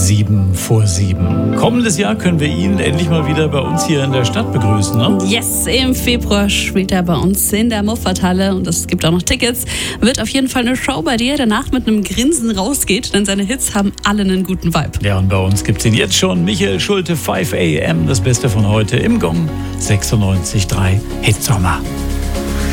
7:07. Kommendes Jahr können wir ihn endlich mal wieder bei uns hier in der Stadt begrüßen, ne? Yes, im Februar spielt er bei uns in der Muffathalle und es gibt auch noch Tickets. Wird auf jeden Fall eine Show, bei der er danach mit einem Grinsen rausgeht, denn seine Hits haben alle einen guten Vibe. Ja, und bei uns gibt's ihn jetzt schon. Michael Schulte, 5 AM, das Beste von heute im Gong 96.3 Hitsommer.